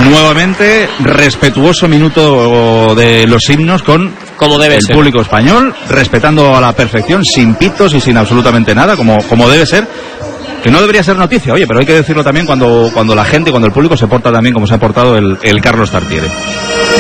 nuevamente respetuoso minuto de los himnos con como debe el ser. Público español, respetando a la perfección, sin pitos y sin absolutamente nada, como debe ser. Que no debería ser noticia, oye, pero hay que decirlo también cuando la gente, cuando el público se porta también como se ha portado el Carlos Tartiere.